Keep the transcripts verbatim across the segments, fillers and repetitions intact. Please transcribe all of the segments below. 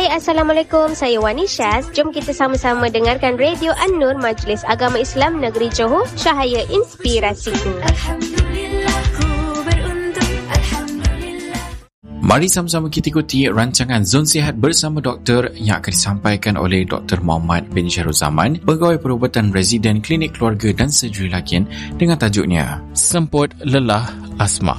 Assalamualaikum. Saya Wani Syaz. Jom kita sama-sama dengarkan Radio An-Nur Majlis Agama Islam Negeri Johor, cahaya inspirasiku. Alhamdulillah ku beruntung. Alhamdulillah. Mari sama-sama kita ikuti rancangan Zon Sihat bersama doktor yang akan disampaikan oleh Doktor Muhammad bin Syahrul Zaman, pegawai perubatan residen Klinik Keluarga dan Serjuri Lakin, dengan tajuknya Semput Lelah Asma.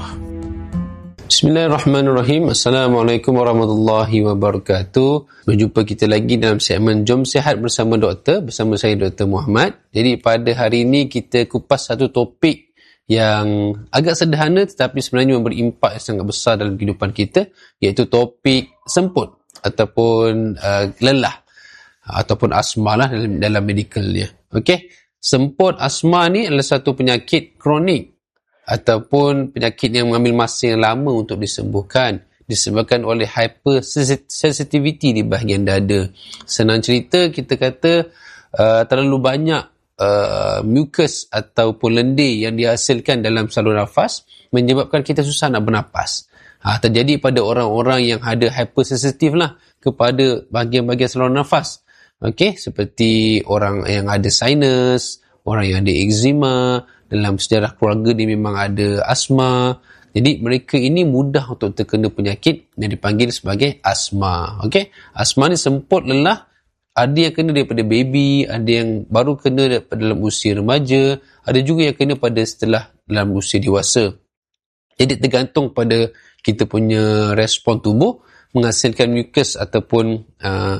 Bismillahirrahmanirrahim. Assalamualaikum warahmatullahi wabarakatuh. Berjumpa kita lagi dalam segmen Jom Sihat bersama doktor, bersama saya Doktor Muhammad. Jadi pada hari ini kita kupas satu topik yang agak sederhana tetapi sebenarnya memberi impak yang sangat besar dalam kehidupan kita, iaitu topik semput ataupun uh, lelah ataupun asma lah dalam, dalam medical dia. Okey, semput asma ni adalah satu penyakit kronik ataupun penyakit yang mengambil masa yang lama untuk disembuhkan, disebabkan oleh hypersensitivity di bahagian dada. Senang cerita, kita kata uh, terlalu banyak uh, mucus ataupun lendir yang dihasilkan dalam saluran nafas menyebabkan kita susah nak bernafas. Ha, terjadi pada orang-orang yang ada hypersensitif lah kepada bahagian-bahagian saluran nafas. Okey, seperti orang yang ada sinus, orang yang ada eczema. Dalam sejarah keluarga dia memang ada asma. Jadi mereka ini mudah untuk terkena penyakit yang dipanggil sebagai asma. Okey, asma ni semput lelah. Ada yang kena daripada baby, ada yang baru kena daripada dalam usia remaja, ada juga yang kena pada setelah dalam usia dewasa. Jadi tergantung pada kita punya respon tubuh menghasilkan mucus ataupun uh,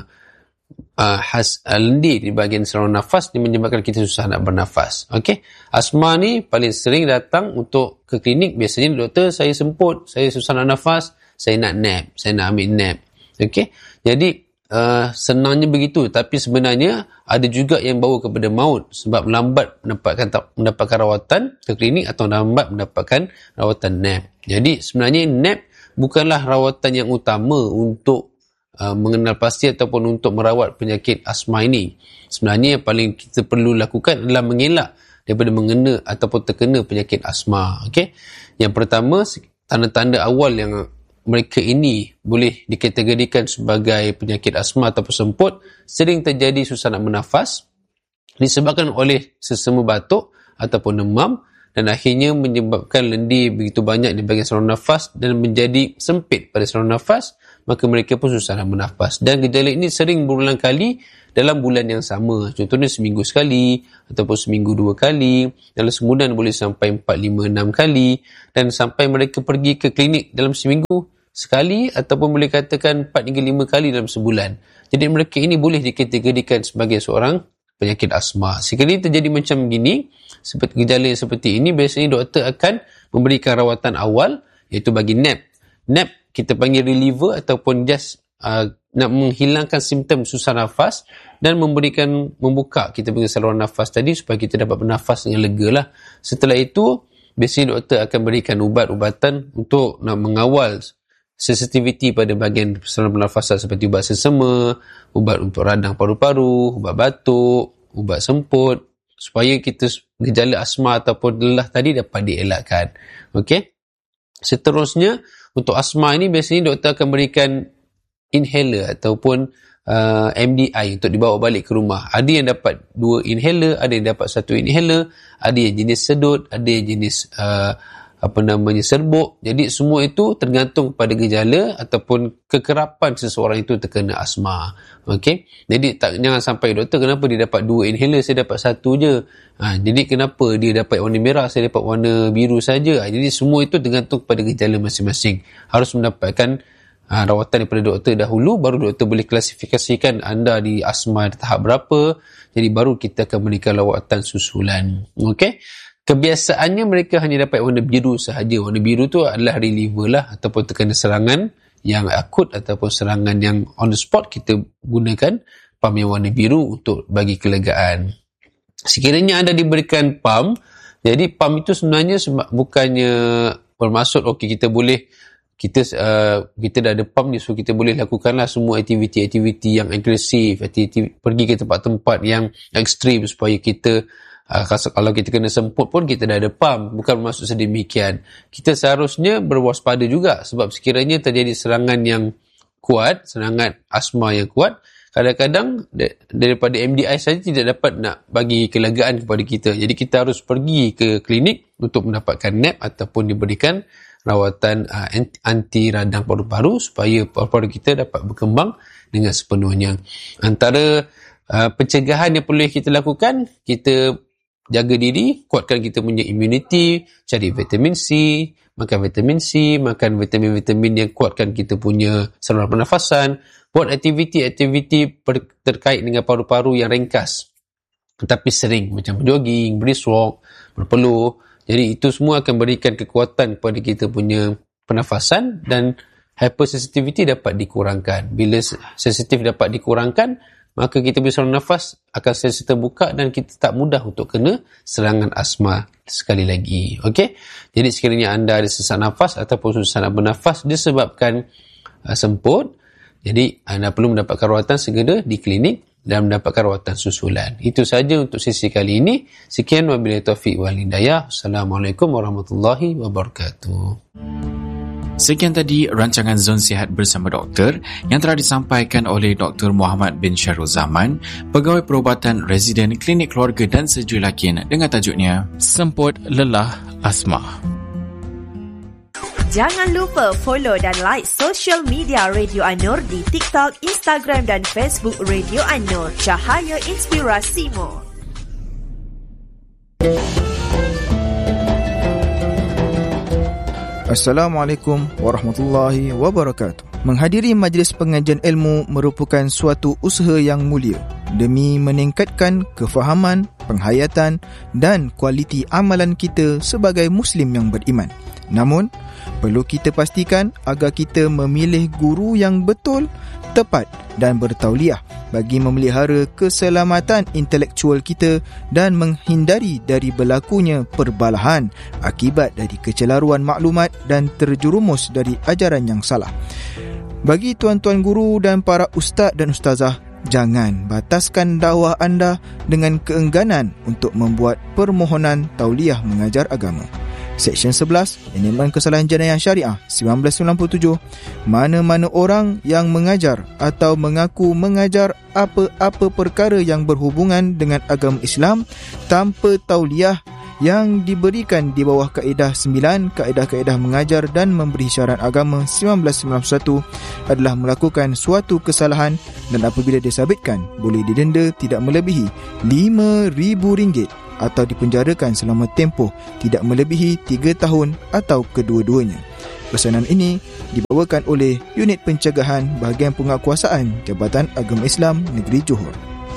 Uh, has, uh, lendir di bahagian saluran nafas, dia menyebabkan kita susah nak bernafas. Okey, asma ni paling sering datang untuk ke klinik. Biasanya doktor, saya semput, saya susah nak nafas, saya nak nap, saya nak ambil nap. Okey, jadi uh, senangnya begitu, tapi sebenarnya ada juga yang bawa kepada maut sebab lambat mendapatkan mendapatkan rawatan ke klinik atau lambat mendapatkan rawatan nap. Jadi sebenarnya nap bukanlah rawatan yang utama untuk Uh, mengenal pasti ataupun untuk merawat penyakit asma ini. Sebenarnya yang paling kita perlu lakukan adalah mengelak daripada mengena ataupun terkena penyakit asma. Okey, yang pertama, tanda-tanda awal yang mereka ini boleh dikategorikan sebagai penyakit asma ataupun semput, sering terjadi susah nak bernafas disebabkan oleh sesama batuk ataupun demam, dan akhirnya menyebabkan lendir begitu banyak di bahagian saluran nafas dan menjadi sempit pada saluran nafas, maka mereka pun susah nak bernafas. Dan gejala ini sering berulang kali dalam bulan yang sama. Contohnya seminggu sekali ataupun seminggu dua kali. Dalam sebulan boleh sampai empat, lima, enam kali, dan sampai mereka pergi ke klinik dalam seminggu sekali ataupun boleh katakan empat hingga lima kali dalam sebulan. Jadi mereka ini boleh dikategorikan sebagai seorang penyakit asma. Sekali terjadi macam gini, seperti gejala yang seperti ini, biasanya doktor akan memberikan rawatan awal, iaitu bagi nap. Nap kita panggil reliever ataupun just uh, nak menghilangkan simptom susah nafas dan memberikan membuka kita punya saluran nafas tadi supaya kita dapat bernafas dengan lega lah. Setelah itu, biasanya doktor akan berikan ubat-ubatan untuk nak mengawal sensitivity pada bahagian saluran pernafasan seperti ubat sesama, ubat untuk radang paru-paru, ubat batuk, ubat semput, supaya kita gejala asma ataupun lelah tadi dapat dielakkan. Okey. Seterusnya, untuk asma ini biasanya doktor akan berikan inhaler ataupun uh, M D I untuk dibawa balik ke rumah. Ada yang dapat dua inhaler, ada yang dapat satu inhaler, ada yang jenis sedut, ada yang jenis uh, apa namanya serbuk. Jadi semua itu tergantung pada gejala ataupun kekerapan seseorang itu terkena asma. Okey. Jadi tak, jangan sampai doktor, kenapa dia dapat dua inhaler, saya dapat satu je. Ha, jadi kenapa dia dapat warna merah, saya dapat warna biru saja. Ha, jadi semua itu tergantung pada gejala masing-masing. Harus mendapatkan ha, rawatan daripada doktor dahulu, baru doktor boleh klasifikasikan anda di asma tahap berapa. Jadi baru kita akan berikan rawatan susulan. Okey. Kebiasaannya mereka hanya dapat warna biru sahaja. Warna biru tu adalah reliever lah, ataupun terkena serangan yang akut ataupun serangan yang on the spot, kita gunakan pam yang warna biru untuk bagi kelegaan. Sekiranya anda diberikan pam, jadi pam itu sebenarnya bukannya bermaksud okey kita boleh kita uh, kita dah ada pam ni, so kita boleh lakukanlah semua aktiviti-aktiviti yang agresif, aktiviti pergi ke tempat-tempat yang ekstrim supaya kita Uh, kalau kita kena semput pun kita dah ada pam. Bukan bermaksud sedemikian. Kita seharusnya berwaspada juga, sebab sekiranya terjadi serangan yang kuat, serangan asma yang kuat, kadang-kadang daripada M D I saja tidak dapat nak bagi kelegaan kepada kita. Jadi kita harus pergi ke klinik untuk mendapatkan nap ataupun diberikan rawatan uh, anti radang paru-paru supaya paru-paru kita dapat berkembang dengan sepenuhnya. Antara uh, pencegahan yang perlu kita lakukan, kita jaga diri, kuatkan kita punya immunity, cari vitamin C, makan vitamin C, makan vitamin-vitamin yang kuatkan kita punya saluran pernafasan, buat aktiviti-aktiviti terkait dengan paru-paru yang ringkas tetapi sering, macam jogging, brisk walk, berpeluh. Jadi itu semua akan berikan kekuatan kepada kita punya pernafasan dan hypersensitivity dapat dikurangkan. Bila sensitif dapat dikurangkan, maka kita punya saluran nafas akan sentiasa terbuka dan kita tak mudah untuk kena serangan asma sekali lagi. Okey? Jadi sekiranya anda ada sesak nafas ataupun susah nak bernafas disebabkan uh, semput, jadi anda perlu mendapatkan rawatan segera di klinik dan mendapatkan rawatan susulan. Itu saja untuk sesi kali ini. Sekian, wabillahi taufiq wal hidayah. Assalamualaikum warahmatullahi wabarakatuh. Sekian tadi rancangan Zon Sihat bersama Doktor yang telah disampaikan oleh Doktor Muhammad bin Syarul Zaman, Pegawai Perubatan Residen Klinik Keluarga dan Sejulakin, dengan tajuknya Semput Lelah Asma. Jangan lupa follow dan like social media Radio An-Nur di TikTok, Instagram dan Facebook Radio An-Nur. Cahaya inspirasimu. Assalamualaikum warahmatullahi wabarakatuh. Menghadiri majlis pengajian ilmu merupakan suatu usaha yang mulia demi meningkatkan kefahaman, penghayatan dan kualiti amalan kita sebagai Muslim yang beriman. Namun, perlu kita pastikan agar kita memilih guru yang betul, tepat dan bertauliah bagi memelihara keselamatan intelektual kita dan menghindari dari berlakunya perbalahan akibat dari kecelaruan maklumat dan terjerumus dari ajaran yang salah. Bagi tuan-tuan guru dan para ustaz dan ustazah, jangan bataskan dakwah anda dengan keengganan untuk membuat permohonan tauliah mengajar agama. Seksyen sebelas, Penerimaan Kesalahan Jenayah Syariah seribu sembilan ratus sembilan puluh tujuh, mana-mana orang yang mengajar atau mengaku mengajar apa-apa perkara yang berhubungan dengan agama Islam tanpa tauliah yang diberikan di bawah kaedah sembilan Kaedah-kaedah Mengajar dan Memberi Syarat Agama seribu sembilan ratus sembilan puluh satu adalah melakukan suatu kesalahan dan apabila disabitkan boleh didenda tidak melebihi lima ribu ringgit atau dipenjarakan selama tempoh tidak melebihi tiga tahun atau kedua-duanya. Pesanan ini dibawakan oleh Unit Pencegahan Bahagian Penguatkuasaan Jabatan Agama Islam Negeri Johor.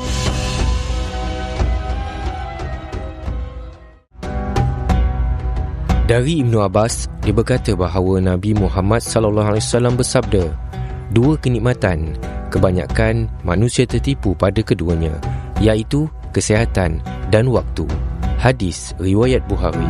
Dari Ibnu Abbas, dia berkata bahawa Nabi Muhammad sallallahu alaihi wasallam bersabda, dua kenikmatan, kebanyakan manusia tertipu pada keduanya, iaitu kesihatan dan waktu. Hadis riwayat Bukhari.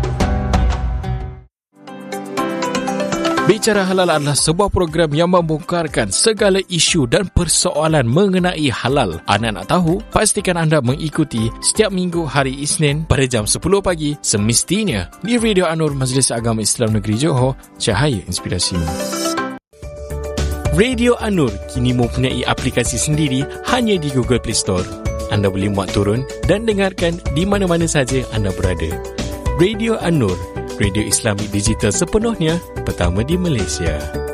Bicara Halal adalah sebuah program yang membongkarkan segala isu dan persoalan mengenai halal. Anda nak tahu? Pastikan anda mengikuti setiap minggu hari Isnin pada jam sepuluh pagi semestinya di Radio An-Nur Majlis Agama Islam Negeri Johor, Cahaya Inspirasimu. Radio An-Nur kini mempunyai aplikasi sendiri hanya di Google Play Store. Anda boleh muat turun dan dengarkan di mana-mana saja anda berada. Radio An-Nur, radio Islamik digital sepenuhnya pertama di Malaysia.